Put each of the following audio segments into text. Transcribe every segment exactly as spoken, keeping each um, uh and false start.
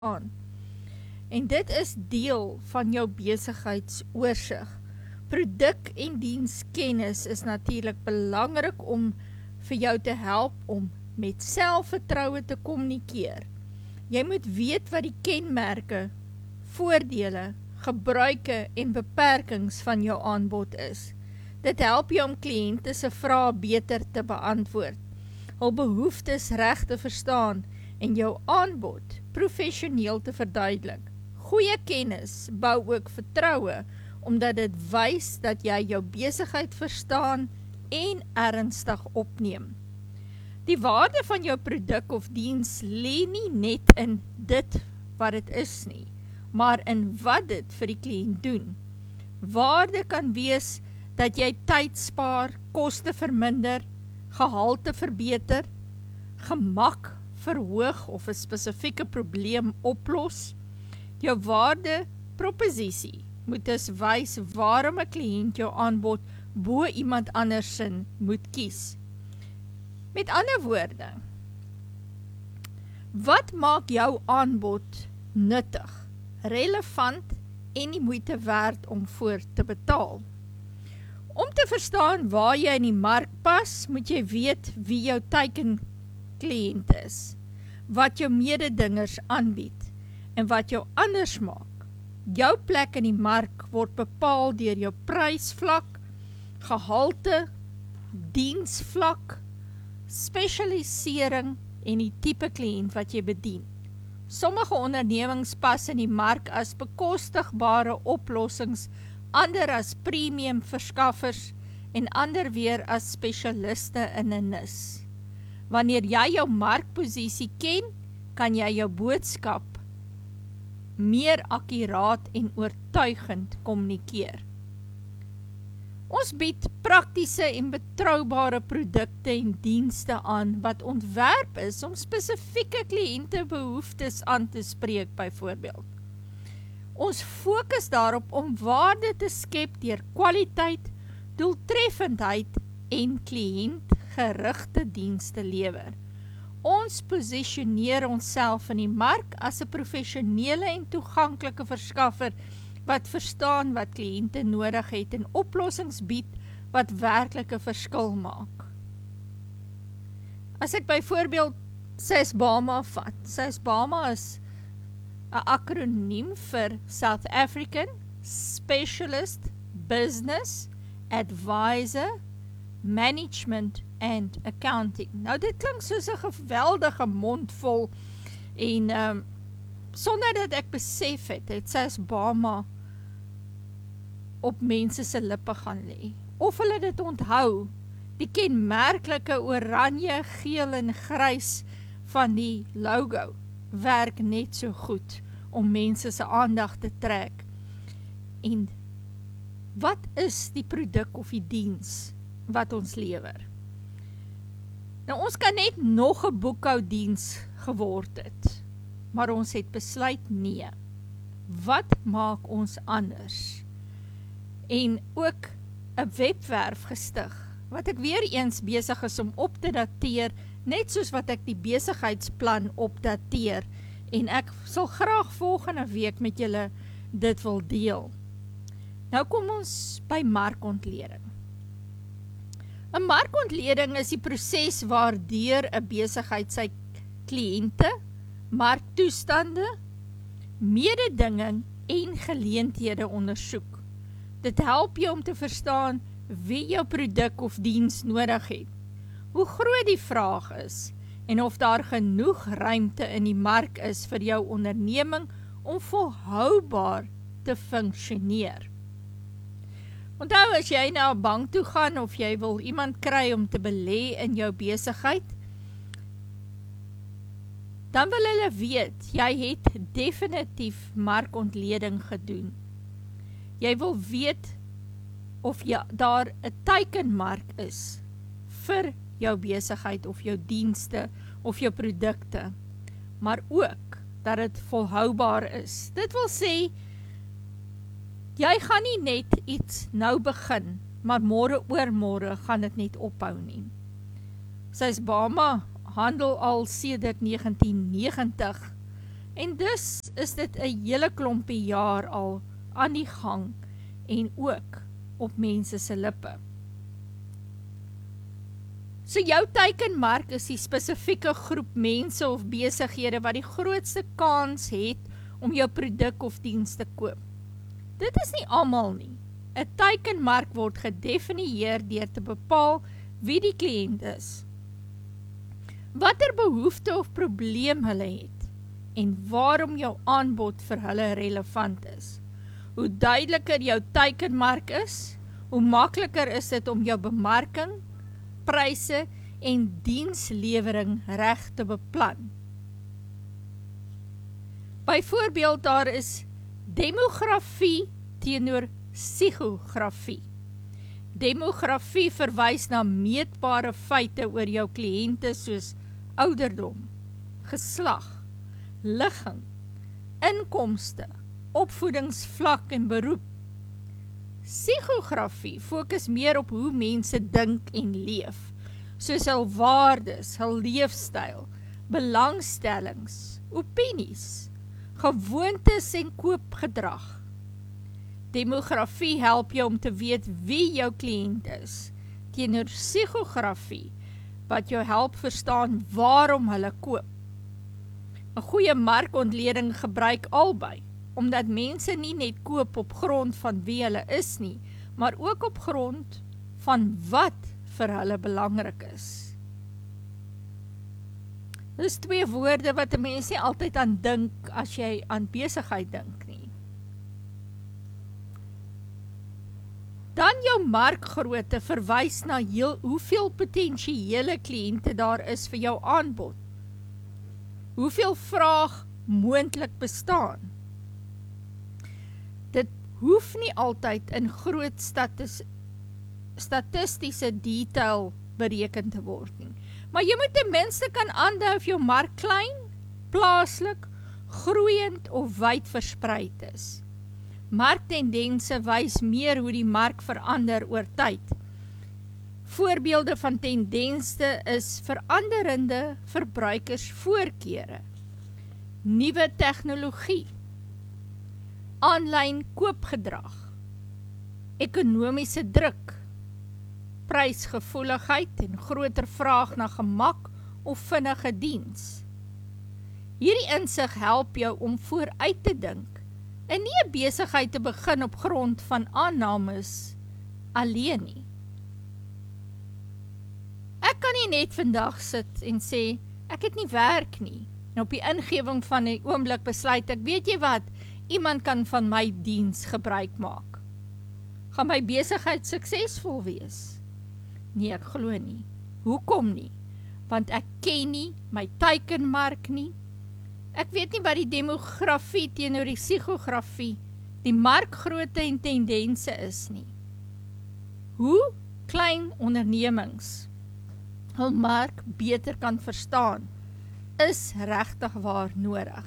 aan. En dit is deel van jou besigheidsoorsigh. Produk en dienskennis is natuurlik belangrik om vir jou te help om met selfvertroue te kommunikeer. Jy moet weet wat die kenmerke, voordele, gebruike en beperkings van jou aanbod is. Dit help jou om kliënte se vrae beter te beantwoord, hul behoeftes reg te verstaan en jou aanbod professioneel te verduidelik. Goeie kennis bou ook vertroue, omdat dit wys dat jy jou besigheid verstaan en ernstig opneem. Die waarde van jou produk of diens lê nie net in dit wat dit is nie, maar in wat dit vir die kliënt doen. Waarde kan wees dat jy tyd spaar, koste verminder, gehalte verbeter, gemak verhoog of 'n spesifieke probleem oplos. Jou waarde proposisie moet dus wys waarom 'n kliënt jou aanbod bo iemand andersin moet kies. Met ander woorde, wat maak jou aanbod nuttig, relevant en die moeite werd om voor te betaal? Om te verstaan waar jy in die mark pas, moet jy weet wie jou teiken kliënt is, wat jou mededingers aanbied en wat jou anders maak. Jou plek in die mark word bepaal deur jou prysvlak, gehalte, diensvlak, spesialisering en die tipe kliënt wat jy bedien. Sommige ondernemings pas in die mark as bekostigbare oplossings, ander as premium verskaffers en ander weer as spesialiste in 'n nis. Wanneer jy jou markposisie ken, kan jy jou boodskap meer akkuraat en oortuigend kommunikeer. Ons bied praktiese en betroubare produkte en dienste aan wat ontwerp is om spesifieke kliënte behoeftes aan te spreek byvoorbeeld. Ons fokus daarop om waarde te skep deur kwaliteit, doeltreffendheid en kliëntgerigte dienste lewer. Ons posisioneer onsself in die mark as 'n professionele en toeganklike verskaffer wat verstaan wat kliënte nodig het en oplossings bied wat werklik 'n verskil maak. As ek byvoorbeeld SASBAMA vat, SASBAMA is 'n akroniem vir South African Specialist Business Advisor Management and Accounting. Nou dit klink soos 'n geweldige mondvol en um, sonder dat ek besef het, het SASBAMA op mense se lippe gaan lê. Of hulle dit onthou, die kenmerklike oranje, geel en grys van die logo werk net so goed om mense se aandag te trek. En wat is die produk of die diens wat ons lewer? Nou ons kan net nog 'n boekhoudiens geword het, maar ons het besluit nee. Wat maak ons anders? En ook 'n webwerf gestig, wat ek weer eens besig is om op te dateer, net soos wat ek die besigheidsplan opdateer, en ek sal graag volgende week met julle dit wil deel. Nou kom ons by markontleding. 'n Markontleding is die proses waardeur 'n besigheid sy kliënte, marktoestande, mededinging en geleenthede ondersoek. Dit help jou om te verstaan wie jou produk of diens nodig het, hoe groot die vraag is en of daar genoeg ruimte in die mark is vir jou onderneming om volhoubaar te funksioneer. Onthou, as jy na 'n bank toe gaan of jy wil iemand kry om te belê in jou besigheid, dan wil hulle weet, jy het definitief markontleding gedoen. Jy wil weet of jy, daar 'n teikenmark is vir jou besigheid of jou dienste of jou produkte, maar ook dat dit volhoubaar is. Dit wil sê, jy gaan nie net iets nou begin, maar môre oormôre gaan dit net ophou nie. SASBAMA handel al sedert negentien negentig En dus is dit 'n hele klompie jaar al aan die gang en ook op mense se lippe. So jou teikenmark is die spesifieke groep mense of besighede wat die grootste kans het om jou produk of diens te koop. Dit is nie almal nie. 'n Teikenmark word gedefinieer deur te bepaal wie die kliënt is, watter behoefte of probleem hulle het, en waarom jou aanbod vir hulle relevant is. Hoe duideliker jou teikenmark is, hoe makliker is dit om jou bemarking, pryse en dienslewering reg te beplan. Byvoorbeeld, daar is demografie teenoor psigografie. Demografie verwys na meetbare feite oor jou kliënte soos ouderdom, geslag, ligging, inkomste, opvoedingsvlak en beroep. Psigografie fokus meer op hoe mense dink en leef, soos hul waardes, hul leefstyl, belangstellings, opinies, gewoontes en koopgedrag. Demografie help jou om te weet wie jou kliënt is, teenoor psigografie, wat jou help verstaan waarom hulle koop. 'n Goeie markontleding gebruik albei, omdat mense nie net koop op grond van wie hulle is nie, maar ook op grond van wat vir hulle belangrik is. Dit is twee woorde wat 'n mens nie altyd aan dink as jy aan besigheid dink nie. Dan jou markgrootte verwys na heel, hoeveel potensiële kliënte daar is vir jou aanbod. Hoeveel vraag moontlik bestaan. Dit hoef nie altyd in groot statis, statistiese detail bereken te word nie. Maar jy moet ten minste kan aandui of jou mark klein, plaaslik, groeiend of wyd verspreid is. Marktendense wys meer hoe die mark verander oor tyd. Voorbeelde van tendense is veranderende verbruikersvoorkeure, nuwe tegnologie, aanlyn koopgedrag, ekonomiese druk, prysgevoeligheid en groter vraag na gemak of vinnige diens. Hierdie insig help jou om vooruit te dink en nie 'n besigheid te begin op grond van aannames alleen nie. Ek kan nie net vandag sit en sê, ek het nie werk nie, en op die ingewing van 'n oomblik besluit ek, weet jy wat, iemand kan van my diens gebruik maak. Gaan my besigheid suksesvol wees? Nee, ek glo nie. Hoekom nie? Want ek ken nie my teikenmark nie. Ek weet nie wat die demografie teenoor die psigografie, die markgrootte en tendense is nie. Hoe klein ondernemings hul mark beter kan verstaan, is regtig waar nodig.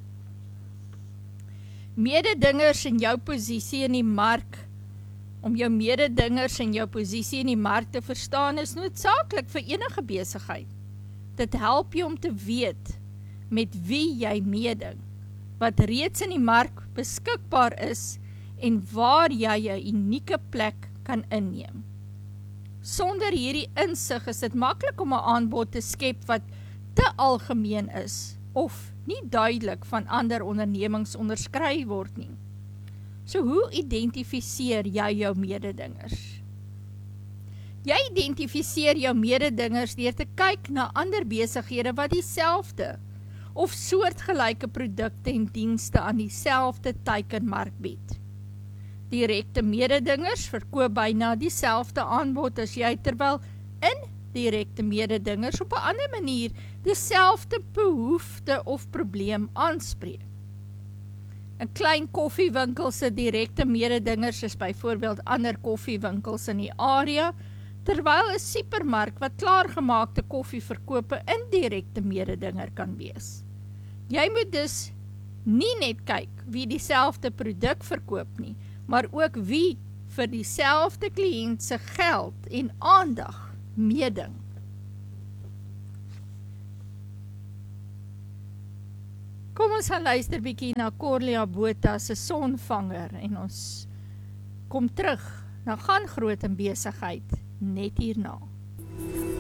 Mededingers in jou posisie in die mark, om jou mededingers en jou posisie in die mark te verstaan, is noodsaaklik vir enige besigheid. Dit help jou om te weet met wie jy meeding, wat reeds in die mark beskikbaar is en waar jy 'n unieke plek kan inneem. Sonder hierdie insig is dit maklik om 'n aanbod te skep wat te algemeen is of nie duidelik van ander ondernemings onderskry word nie. So hoe identifiseer jy jou mededingers? Jy identifiseer jou mededingers deur te kyk na ander besighede wat dieselfde of soortgelyke produkte en dienste aan dieselfde teikenmark bied. Direkte mededingers verkoop byna dieselfde aanbod as jy, terwyl indirekte mededingers op 'n ander manier dieselfde behoefte of probleem aanspreek. 'n Klein koffiewinkel se direkte mededingers is byvoorbeeld ander koffiewinkels in die area, terwyl 'n supermark wat klaargemaakte koffie verkoop 'n indirekte mededinger kan wees. Jy moet dus nie net kyk wie dieselfde produk verkoop nie, maar ook wie vir dieselfde kliënt se geld en aandag meeding. Kom ons gaan luister bietjie na Corlia Botha se Sonvanger en ons kom terug. Nou gaan groot en besigheid net hierna.